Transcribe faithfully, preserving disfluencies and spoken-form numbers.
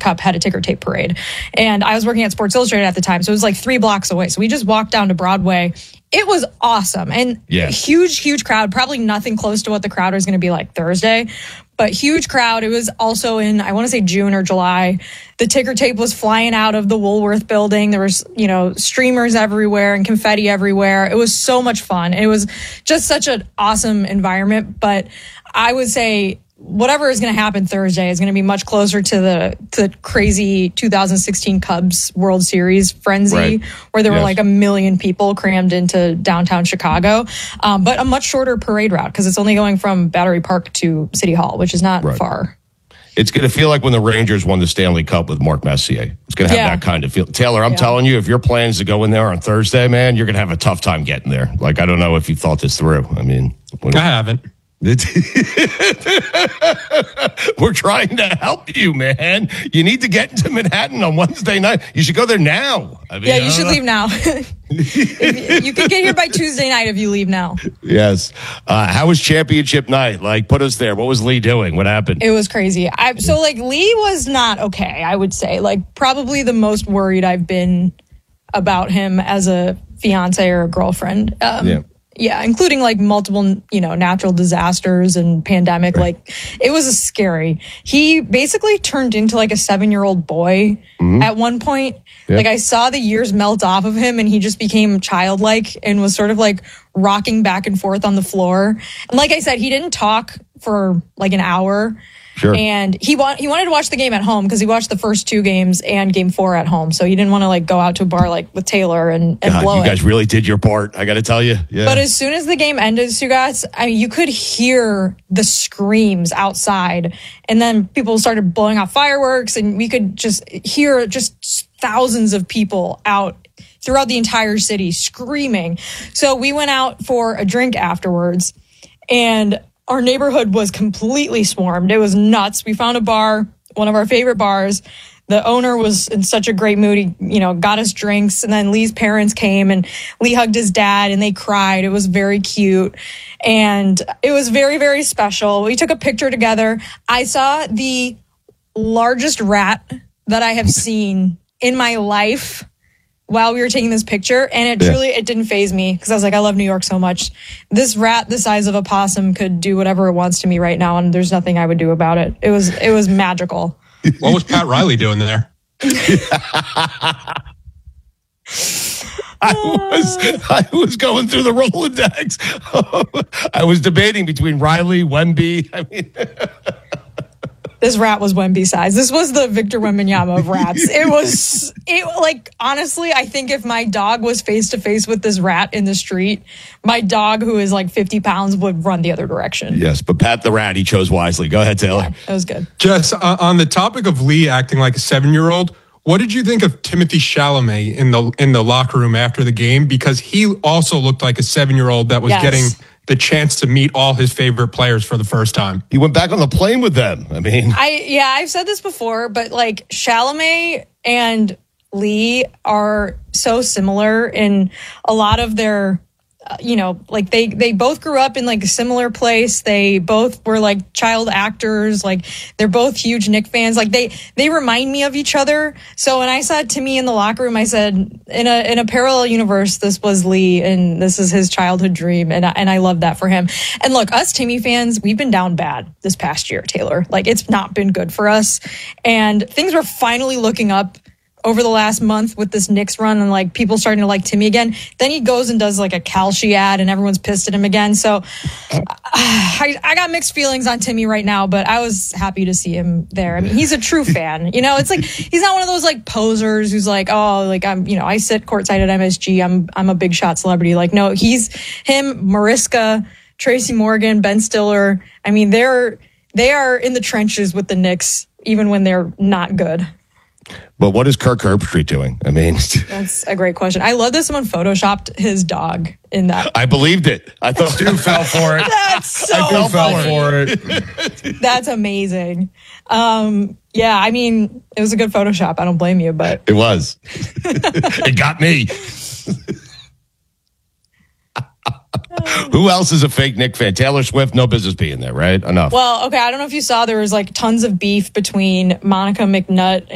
Cup had a ticker tape parade. And I was working at Sports Illustrated at the time, so it was like three blocks away. So we just walked down to Broadway. It was awesome. And yeah. huge, huge crowd. Probably nothing close to what the crowd was going to be like Thursday. But huge crowd. It was also in, I want to say June or July. The ticker tape was flying out of the Woolworth building. There was, you know, streamers everywhere and confetti everywhere. It was so much fun. It was just such an awesome environment. But I would say whatever is going to happen Thursday is going to be much closer to the to crazy two thousand sixteen Cubs World Series frenzy, right. where there yes. were like a million people crammed into downtown Chicago, um, but a much shorter parade route because it's only going from Battery Park to City Hall, which is not right. far. It's going to feel like when the Rangers won the Stanley Cup with Mark Messier. It's going to have yeah. that kind of feel. Taylor, I'm yeah. telling you, if your plan is to go in there on Thursday, man, you're going to have a tough time getting there. Like, I don't know if you thought this through. I mean, I haven't. We're trying to help you, man. You need to get into Manhattan on Wednesday night. You should go there now. I mean, yeah, you should know. leave now. If you, you can get here by Tuesday night if you leave now. Yes. Uh, how was championship night? Like, put us there. What was Lee doing? What happened? It was crazy. I, so, like, Lee was not okay, I would say. Like, probably the most worried I've been about him as a fiance or a girlfriend. Um, yeah. Yeah, including like multiple, you know, natural disasters and pandemic. Right. Like it was a scary. He basically turned into like a seven-year-old boy mm-hmm. at one point. Yep. Like I saw the years melt off of him and he just became childlike and was sort of like rocking back and forth on the floor. And like I said, he didn't talk for like an hour. Sure. And he want he wanted to watch the game at home because he watched the first two games and game four at home. So he didn't want to like go out to a bar like with Taylor and, and God, blow you it. guys really did your part. I got to tell you. Yeah. But as soon as the game ended, Sugas, I mean, you could hear the screams outside. And then people started blowing off fireworks and we could just hear just thousands of people out throughout the entire city screaming. So we went out for a drink afterwards and our neighborhood was completely swarmed. It was nuts. We found a bar, one of our favorite bars. The owner was in such a great mood. He, you know, got us drinks. And then Lee's parents came and Lee hugged his dad and they cried. It was very cute. And it was very, very special. We took a picture together. I saw the largest rat that I have seen in my life while we were taking this picture, and it truly, yeah. it didn't faze me because I was like, I love New York so much. This rat the size of a possum could do whatever it wants to me right now, and there's nothing I would do about it. It was it was magical. What was Pat Riley doing there? I was I was going through the Rolodex. I was debating between Riley, Wemby. I mean, this rat was Wemby size. This was the Victor Wembanyama of rats. It was it like honestly, I think if my dog was face to face with this rat in the street, my dog who is like fifty pounds would run the other direction. Yes, but Pat the rat, he chose wisely. Go ahead, Taylor. Yeah, that was good. Jess, uh, on the topic of Lee acting like a seven-year-old, what did you think of Timothy Chalamet in the in the locker room after the game? Because he also looked like a seven-year-old that was yes. getting the chance to meet all his favorite players for the first time. He went back on the plane with them. I mean, I yeah, I've said this before, but like Chalamet and Lee are so similar in a lot of their, uh, you know, like they they both grew up in like a similar place. They both were like child actors. Like they're both huge Knick fans. Like they they remind me of each other. So when I saw Timmy in the locker room, I said, in a in a parallel universe, this was Lee and this is his childhood dream, and I, and I love that for him. And look, us Timmy fans, we've been down bad this past year, Taylor. Like it's not been good for us, and things were finally looking up over the last month with this Knicks run and like people starting to like Timmy again. Then he goes and does like a Kalshi ad and everyone's pissed at him again. So uh, I, I got mixed feelings on Timmy right now, but I was happy to see him there. I mean, he's a true fan. You know, it's like he's not one of those like posers who's like, oh, like I'm, you know, I sit courtside at M S G. I'm I'm a big shot celebrity. Like, no, he's him, Mariska, Tracy Morgan, Ben Stiller. I mean, they're they are in the trenches with the Knicks, even when they're not good. But what is Kirk Herbstreit doing? I mean, that's a great question. I love that someone photoshopped his dog in that. I believed it. I thought Stu fell for it. That's so I fell funny. for it. That's amazing. Um, yeah, I mean, it was a good Photoshop. I don't blame you, but it was. It got me. Who else is a fake Knick fan? Taylor Swift, no business being there, right? Enough. Well, okay, I don't know if you saw there was like tons of beef between Monica McNutt